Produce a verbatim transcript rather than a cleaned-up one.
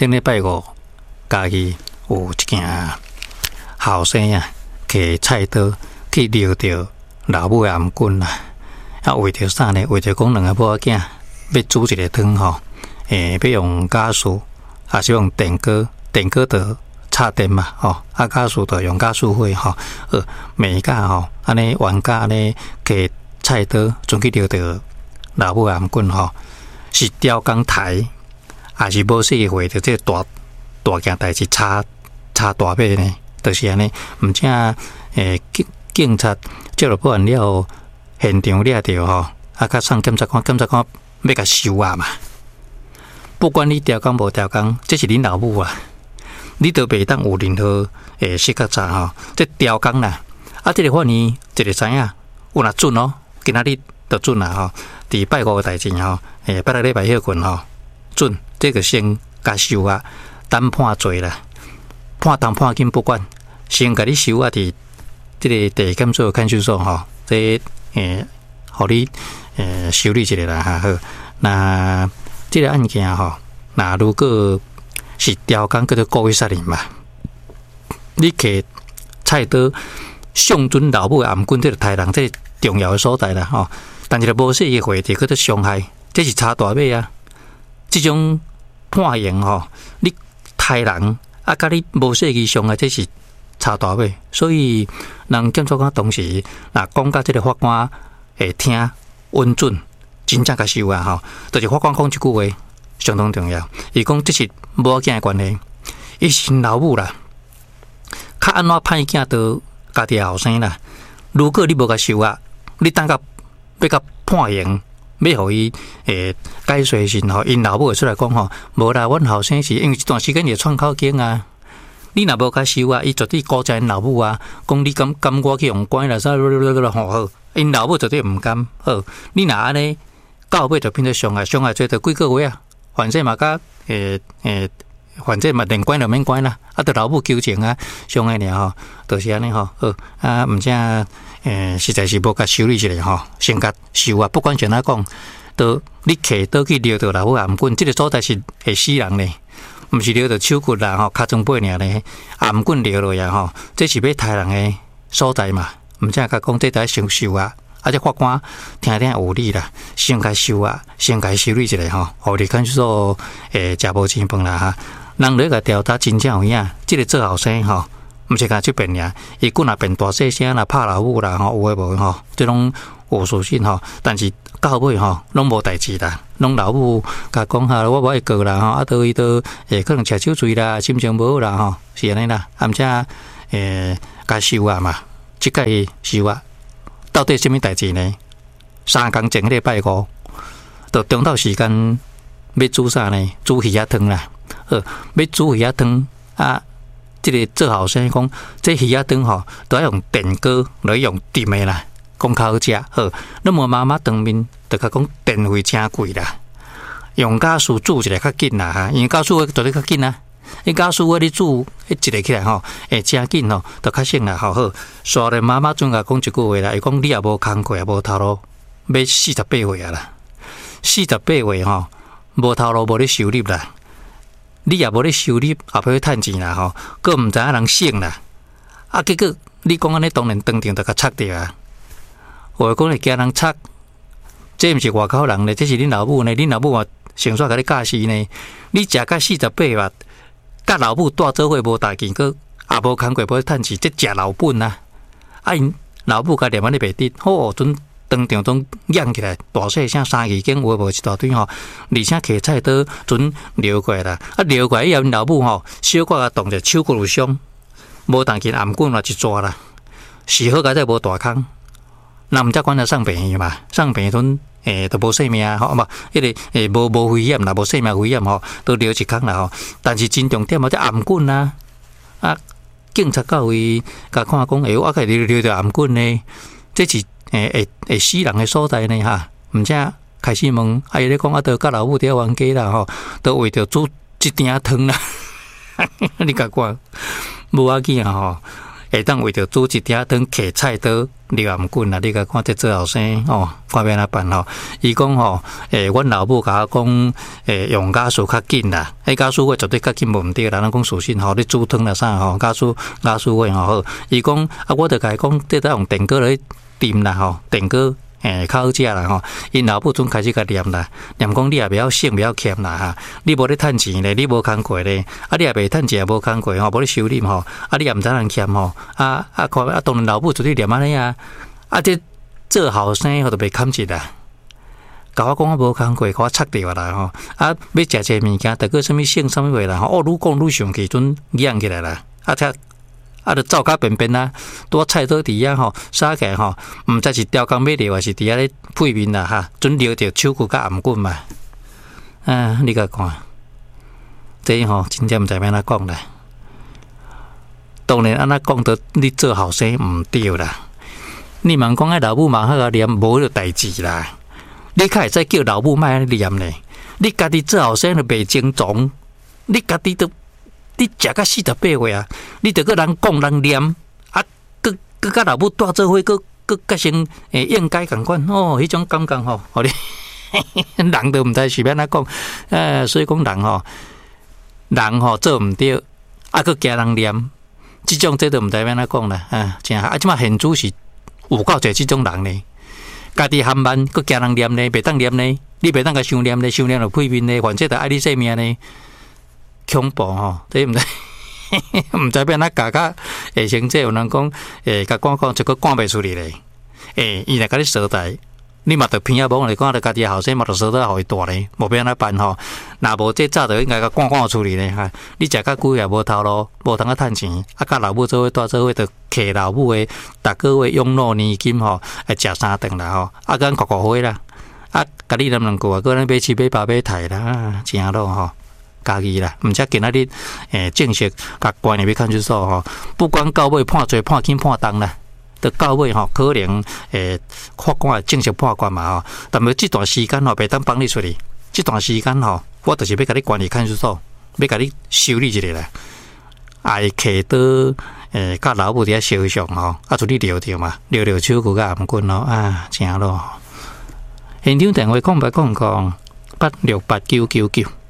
顶礼拜五，家己有一件后生啊，摕菜刀去撩着老母的颔棍啦。啊，为着啥呢？为着讲两个某仔囝要煮一个汤吼，诶，要用家属，还是用电锅？电锅的插电嘛，吼，啊，家属的用家属火吼，呃，每家吼，安尼原家安尼摕菜刀准去撩着老母的颔棍吼，是吊钢台，还是无说为着这大大件代志插插大尾呢？就是安尼，毋正诶，警警察接了报案了。现场掠着吼，啊，甲送检察官，检察官要甲收啊嘛。不管你调工无调工，这是恁老母啊，你都袂当有任何诶失觉查吼。这调工啦，啊，这个法院一个知影，有若准哦，今仔日就准啦吼。伫拜五个代志吼，诶，拜六礼拜休困吼，准，这个先甲收啊，等判罪啦，判当判紧不管，先甲你收啊，伫这个地检所看守所吼，这。诶，互你诶修理一下啦哈好。那这个案件吼，那如果是调工叫做故意杀人嘛，你摕菜刀上准老母的颔棍，这个杀人这重要的所在啦吼。但是无说伊回去叫做伤害，这是差大尾啊。这种判刑吼，你杀人啊，甲你无说伊伤害，这是。差大尾，所以人检察官当时若讲到这个法官会听稳准，真正甲收啊吼，就是法官讲一句话相当重要。伊讲这是某仔囝的关系，伊是老母啦，较安怎判囝到家己后生啦。如果你无甲收啊，你等到要甲判刑，要互伊诶解释时吼，因老母会出来讲吼，无啦，阮后生是因为一段时间会喘口经啊。你若无甲收啊，伊绝对告责因老母啊，讲你敢敢我去用关啦，啥吼好，因老母绝对毋甘好。你若安尼到尾就变做伤害，伤害做着几个月啊，反正嘛甲诶诶，反正嘛连关就免关啦，啊，着老母求情啊，伤害尔吼，就是安尼吼好啊，毋正诶，实在是无甲修理一下吼，先甲收啊，不管怎啊讲，都你摕倒去撩着老母颔棍，即个所在是会死人呢。毋是撩着手骨啦吼，脚装背尔咧，颔棍撩落呀吼，这是要杀人的所在嘛。毋正甲讲这得先收啊，啊，这法官听听有理啦，先甲收啊，先甲修理一下吼，互你看守所诶食无钱饭啦哈。人咧甲调查真正有影，即个做后生吼，毋是甲即边尔，伊骨若变大细声啦，拍老母啦吼，有诶无吼，即种有属性吼，但是。到尾吼，拢无代志啦，拢老母甲讲哈，我无爱告啦吼，啊，倒伊倒诶，可能吃酒醉啦，心情无好啦吼，是安尼啦，啊，毋则诶，甲收啊嘛，即届收啊，到底什么代志呢？三工前个礼拜五，到中昼时间要煮啥呢？煮鱼仔汤啦，好，要煮鱼仔汤啊，即个做后生讲，这鱼仔汤吼，都要用电锅来用炖的啦。讲较好食好，那么妈妈当面就甲讲电费真贵啦，用家属煮一个较紧啦哈，因为家属话做得较紧啦，因家属话你煮一个起来吼，会真紧吼，就较省啦吼好。所以妈妈总甲讲一句话啦，伊讲你也无工课也无头路，要四十八岁啊啦，四十八岁吼，无头路无咧收入啦，你也无咧收入，也要去趁钱啦吼，佫毋知影人省啦，啊结果你讲安尼当然当场就甲拆掉啊。我讲会惊人拆，这毋是外口人咧，这是恁老母呢。恁老母啊，成煞甲你教死呢。你食到四十八万，甲老母带做伙无大件，佮也无工过无趁钱，这食老本啊！啊，因老母甲连安尼袂得，好阵当场总养起来，大细声三字经话无一大堆吼，而且摕菜刀准撩过啦，啊撩过以后，老母吼小可甲动者手骨有伤，无当件颔棍嘛一抓啦，是好甲在无大空。那毋则管他送病院嘛，送病院阵诶都无性命吼，嘛，迄个诶无无危险啦，无性命危险吼，都留一空啦吼。但是真重点啊，这颔棍啊，啊，警察到位甲看讲，诶，我甲你留着颔棍呢，这是诶会会死人诶所在呢哈。毋则开始问，啊，伊咧讲啊，都甲老母伫冤家啦吼，都为着煮一鼎汤啦，你甲看无要紧啊吼。 会当为着煮一点汤揢菜刀溜颔棍啦，你甲看这做后生哦，看要安怎办吼？伊讲吼，诶，阮老母甲我讲，诶，用家属较紧啦，迄家属话绝对较紧无毋对啦。咱讲属性吼，你煮汤啦啥吼，家属家属话吼好。伊讲啊，我着甲伊讲，这得用电锅来炖啦吼，电锅。诶，较好食啦吼，因老母阵开始甲念啦，念讲你也袂晓省，袂晓俭啦哈，你无咧趁钱咧，你无工课咧，啊你也袂趁钱也无工课吼，无咧收入吼，啊你也毋知人俭吼，啊啊看啊当然老母就咧念安尼啊，啊这做后生吼都袂堪一啦，甲我讲我无工课，甲我插掉啦吼，啊要食这物件，得个什物省什物话啦吼，哦愈讲愈生气，阵养起来啦，啊才。啊，就走甲便便啊，多菜刀伫遐吼，杀起来吼，毋知是雕工买料，还是伫遐咧配面啦哈，准撩着手骨甲颔棍嘛。啊，你甲看，这吼真正毋知要安怎讲啦。当然安怎讲到你做后生毋对啦。你问讲迄老母嘛好个念，无迄个代志啦。你较会使叫老母莫安尼念咧。你家己做后生就袂精壮，你家己都。你食到四十八岁啊！你着个人讲人念啊，佮佮甲老母带做伙，佮佮甲成诶应该共款哦，迄种感觉吼，互你人都毋知是要安怎讲，诶，所以讲人吼，人吼做毋对，啊，佮惊人念，即种这都毋知要安怎讲啦，啊，真啊，即马现主是有够侪即种人呢，家己含慢，佮惊人念呢，袂当念呢，你袂当甲伤念呢，伤念就配面呢，反正就爱你性命呢。恐怖吼，这毋知毋知要安怎教甲会成这有人讲，诶，甲赶讲一个赶袂出去咧。诶，伊若甲你相待，你嘛着偏啊无来讲，着家己后生嘛着相待互伊大咧，无要安怎办吼？若无这早着应该甲赶赶出去咧哈。你食甲久也无头路，无通啊趁钱，啊甲老母做伙带做伙，着摕老母诶，逐个月养老年金吼，来食三顿啦吼，啊甲哭哭花啦，啊甲你两两句啊，个咱买七买八买太啦，正咯吼。家己啦，毋则今仔日诶正式甲关入去看守所吼，不管到尾判罪判轻判重啦，到到尾吼可能诶法官正式判官嘛吼，但是这段时间吼袂当放你出去，这段时间吼我就是要甲你关入看守所，要甲你修理一下啦，爱摕刀诶甲老母伫遐相上吼，啊处理撩着嘛，撩撩手骨甲颔棍咯，啊正咯，现场电话空白空空八六八九九九。